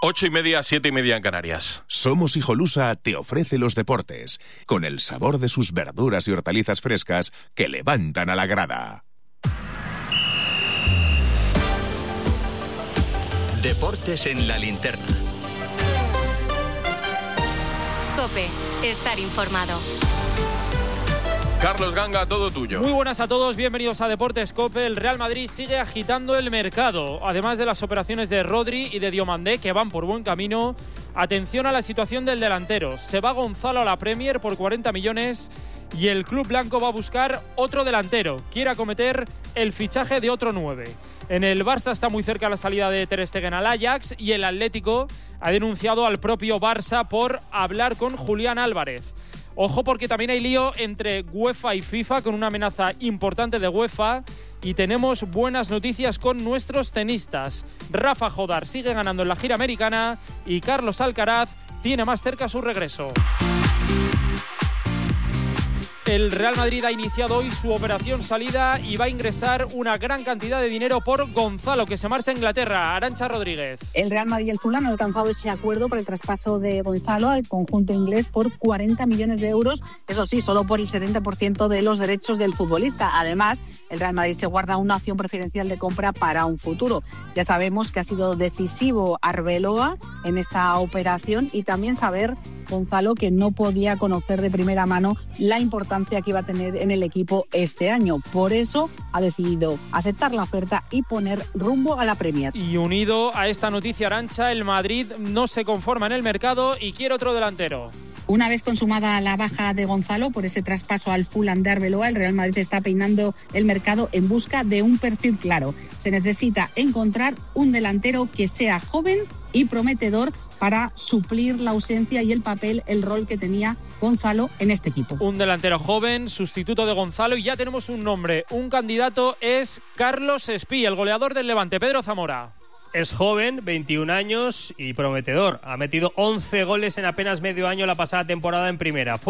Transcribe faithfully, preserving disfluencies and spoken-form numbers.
Ocho y media, siete y media en Canarias. Somos Hijolusa te ofrece los deportes, con el sabor de sus verduras y hortalizas frescas que levantan a la grada. Deportes en la linterna. COPE, estar informado. Carlos Ganga, todo tuyo. Muy buenas a todos, bienvenidos a Deportes COPE. El Real Madrid sigue agitando el mercado. Además de las operaciones de Rodri y de Diomandé, que van por buen camino, atención a la situación del delantero. Se va Gonzalo a la Premier por cuarenta millones y el club blanco va a buscar otro delantero. Quiere acometer el fichaje de otro nueve. En el Barça está muy cerca la salida de Ter Stegen al Ajax y el Atlético ha denunciado al propio Barça por hablar con Julián Álvarez. Ojo, porque también hay lío entre UEFA y FIFA con una amenaza importante de UEFA y tenemos buenas noticias con nuestros tenistas. Rafa Jodar sigue ganando en la gira americana y Carlos Alcaraz tiene más cerca su regreso. El Real Madrid ha iniciado hoy su operación salida y va a ingresar una gran cantidad de dinero por Gonzalo, que se marcha a Inglaterra. Arantxa Rodríguez. El Real Madrid y el Fulham han alcanzado ese acuerdo por el traspaso de Gonzalo al conjunto inglés por cuarenta millones de euros. Eso sí, solo por el setenta por ciento de los derechos del futbolista. Además, el Real Madrid se guarda una opción preferencial de compra para un futuro. Ya sabemos que ha sido decisivo Arbeloa en esta operación y también saber Gonzalo que no podía conocer de primera mano la importancia que iba a tener en el equipo este año. Por eso ha decidido aceptar la oferta y poner rumbo a la Premier. Y unido a esta noticia, Arantxa, el Madrid no se conforma en el mercado y quiere otro delantero. Una vez consumada la baja de Gonzalo por ese traspaso al Fulham de Arbeloa, el Real Madrid está peinando el mercado en busca de un perfil claro. Se necesita encontrar un delantero que sea joven y prometedor para suplir la ausencia y el papel, el rol que tenía Gonzalo en este equipo. Un delantero joven, sustituto de Gonzalo, y ya tenemos un nombre. Un candidato es Carlos Espí, el goleador del Levante. Pedro Zamora. Es joven, veintiún años y prometedor. Ha metido once goles en apenas medio año la pasada temporada en primera. Fue